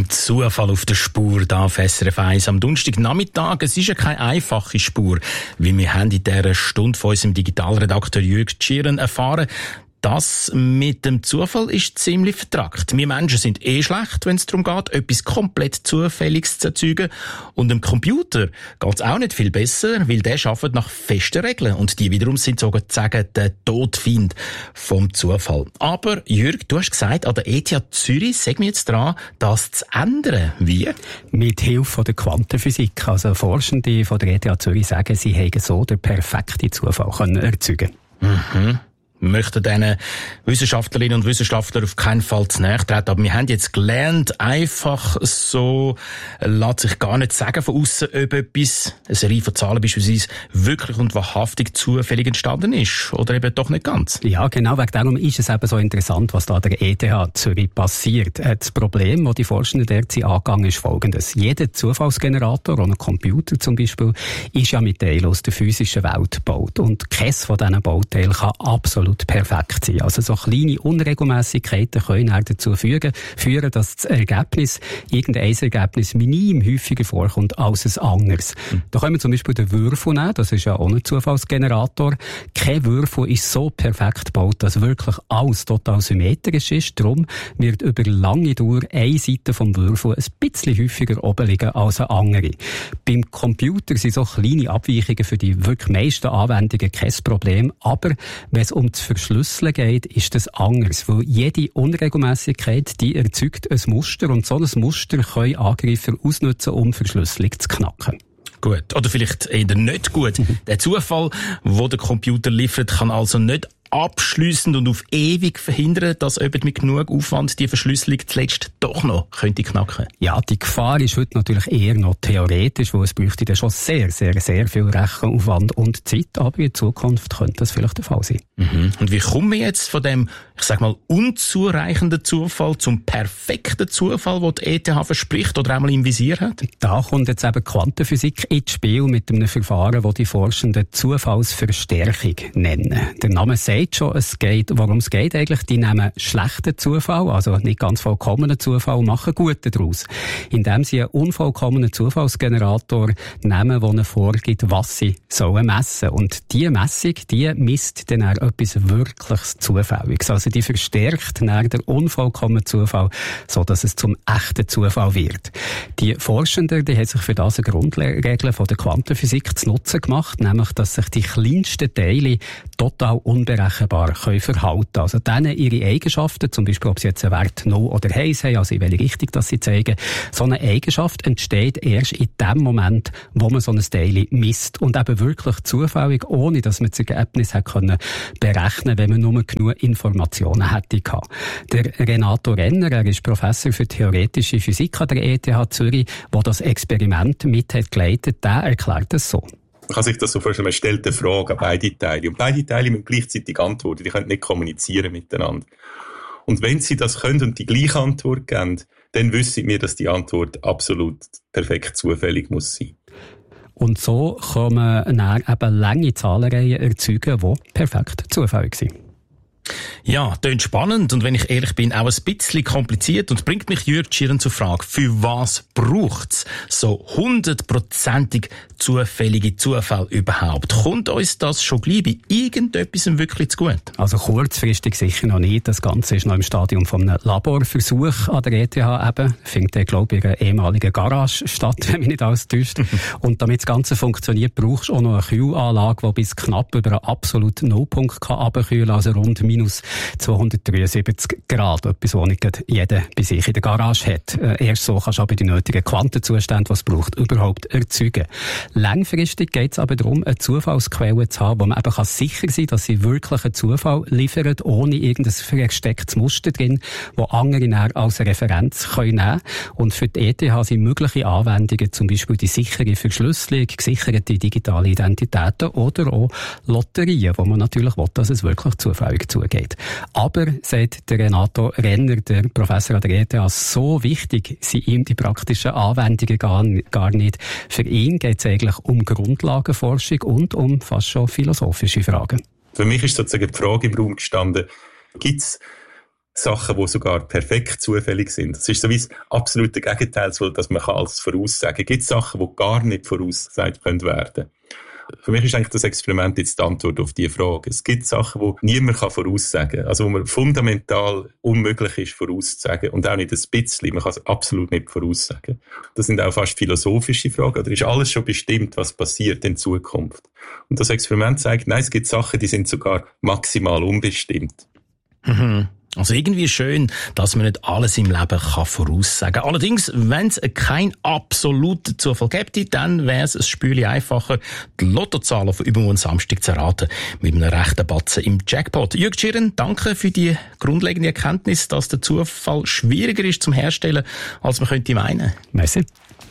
Dem Zufall auf der Spur da auf SRF 1 am Donnerstagnachmittag. Es ist ja keine einfache Spur, wie wir haben in dieser Stunde von unserem Digitalredakteur Jürg Tschieren erfahren. Das mit dem Zufall ist ziemlich vertrackt. Wir Menschen sind schlecht, wenn es darum geht, etwas komplett Zufälliges zu erzeugen. Und dem Computer geht es auch nicht viel besser, weil der arbeitet nach festen Regeln. Und die wiederum sind sozusagen der Todfeind vom Zufall. Aber Jürg, du hast gesagt, an der ETH Zürich sind wir jetzt dran, das zu ändern. Wie? Mit Hilfe der Quantenphysik. Also Forschende von der ETH Zürich sagen, sie hätten so den perfekten Zufall können erzeugen. Mhm. Wir möchten diesen Wissenschaftlerinnen und Wissenschaftlern auf keinen Fall zu nahe treten. Aber wir haben jetzt gelernt, einfach so lässt sich gar nicht sagen von aussen, ob etwas, eine Serie von Zahlen beispielsweise, wirklich und wahrhaftig zufällig entstanden ist. Oder eben doch nicht ganz. Ja, genau. Wegen darum ist es eben so interessant, was da an der ETH Zürich passiert. Das Problem, das die Forschenden derzeit angegangen ist folgendes. Jeder Zufallsgenerator, ein Computer zum Beispiel, ist ja mit Teilen aus der physischen Welt gebaut. Und keines von diesen Bauteilen kann absolut perfekt sein. Also so kleine Unregelmässigkeiten können auch dazu führen, dass das Ergebnis, irgendein Ergebnis minim häufiger vorkommt als ein anderes. Da können wir zum Beispiel den Würfel nehmen, das ist ja auch ein Zufallsgenerator. Kein Würfel ist so perfekt gebaut, dass wirklich alles total symmetrisch ist. Darum wird über lange Dauer eine Seite vom Würfel ein bisschen häufiger oben liegen als eine andere. Beim Computer sind so kleine Abweichungen für die wirklich meisten Anwendungen kein Problem, aber wenn es um das Verschlüsseln geht, ist das anders, weil jede Unregelmässigkeit, die erzeugt ein Muster und so ein Muster können Angreifer ausnutzen, um Verschlüsselung zu knacken. Gut. Oder vielleicht eher nicht gut. Der Zufall, den der Computer liefert, kann also nicht abschliessend und auf ewig verhindern, dass jemand mit genug Aufwand die Verschlüsselung zuletzt doch noch könnte knacken. Ja, die Gefahr ist heute natürlich eher noch theoretisch, weil es bräuchte dann schon sehr, sehr, sehr viel Rechenaufwand und Zeit, aber in Zukunft könnte das vielleicht der Fall sein. Mhm. Und wie kommen wir jetzt von dem, ich sag mal, unzureichenden Zufall zum perfekten Zufall, den die ETH verspricht oder einmal im Visier hat? Da kommt jetzt eben Quantenphysik ins Spiel mit einem Verfahren, das die Forschenden Zufallsverstärkung nennen. Der Name sagt schon, worum es geht eigentlich. Die nehmen schlechten Zufall, also nicht ganz vollkommenen Zufall, und machen guten daraus. Indem sie einen unvollkommenen Zufallsgenerator nehmen, der ihnen vorgibt, was sie sollen messen. Und diese Messung, die misst dann auch etwas wirklich Zufälliges. Also die verstärkt dann den unvollkommenen Zufall, so dass es zum echten Zufall wird. Die Forschenden, die haben sich für das eine Grundregel von der Quantenphysik zu Nutzen gemacht, nämlich, dass sich die kleinsten Teile total unberechenbar verhalten können. Also denen ihre Eigenschaften, zum Beispiel ob sie jetzt einen Wert 0 oder 1 haben, also in welche Richtung das sie zeigen, so eine Eigenschaft entsteht erst in dem Moment, wo man so ein Teil misst. Und eben wirklich zufällig, ohne dass man das Ergebnis berechnen konnte, wenn man nur genug Informationen hätte gehabt. Der Renato Renner, er ist Professor für theoretische Physik an der ETH Zürich, der das Experiment mit hat geleitet, der erklärt es so. Man kann sich das so vorstellen, man stellt eine Frage an beide Teile. Und beide Teile müssen gleichzeitig antworten. Die können nicht kommunizieren miteinander. Und wenn sie das können und die gleiche Antwort geben, dann wissen wir, dass die Antwort absolut perfekt zufällig muss sein. Und so kann man dann eben lange Zahlenreihen erzeugen, die perfekt zufällig sind. Ja, klingt spannend und wenn ich ehrlich bin, auch ein bisschen kompliziert und bringt mich Jürg Tschieren zur Frage, für was braucht's so 100%ig zufällige Zufälle überhaupt? Kommt uns das schon gleich bei irgendetwas wirklich zu gut? Also kurzfristig sicher noch nicht. Das Ganze ist noch im Stadium von einem Laborversuch an der ETH eben. Findet, glaube ich, in einer ehemaligen Garage statt, wenn mich nicht alles täuscht. Und damit das Ganze funktioniert, brauchst du auch noch eine Kühlanlage, die bis knapp über einen absoluten Nullpunkt kann runterkühlen, also rund minus 273 Grad. Etwas, was nicht jeder bei sich in der Garage hat. Erst so kannst du aber die nötigen Quantenzustände, die es braucht, überhaupt erzeugen. Langfristig geht es aber darum, eine Zufallsquelle zu haben, wo man eben sicher sein kann, dass sie wirklich einen Zufall liefert, ohne irgendein verstecktes Muster drin, wo andere dann als Referenz nehmen können. Und für die ETH sind mögliche Anwendungen, zum Beispiel die sichere Verschlüsselung, gesicherte digitale Identitäten oder auch Lotterien, wo man natürlich will, dass es wirklich zufällig zugeht. Aber, sagt der Renato Renner, der Professor an der ETH, so wichtig sind ihm die praktischen Anwendungen gar nicht. Für ihn geht es eigentlich um Grundlagenforschung und um fast schon philosophische Fragen. Für mich ist sozusagen die Frage im Raum gestanden, gibt es Sachen, die sogar perfekt zufällig sind. Das ist so wie das absolute Gegenteil, dass man alles voraussagen kann. Gibt es Sachen, die gar nicht vorausgesagt werden können? Für mich ist eigentlich das Experiment jetzt die Antwort auf diese Frage. Es gibt Sachen, die niemand voraussagen kann. Also, wo man fundamental unmöglich ist, vorauszusagen. Und auch nicht ein bisschen. Man kann es absolut nicht voraussagen. Das sind auch fast philosophische Fragen. Oder ist alles schon bestimmt, was passiert in Zukunft? Und das Experiment zeigt, nein, es gibt Sachen, die sind sogar maximal unbestimmt. Mhm. Also irgendwie schön, dass man nicht alles im Leben voraussagen kann. Allerdings, wenn es keinen absoluten Zufall gäbe, dann wäre es ein Spürchen einfacher, die Lottozahlen von übermorgen Samstag zu erraten, mit einem rechten Batzen im Jackpot. Jürg Tschirren, danke für die grundlegende Erkenntnis, dass der Zufall schwieriger ist zum Herstellen, als man könnte meinen. Merci.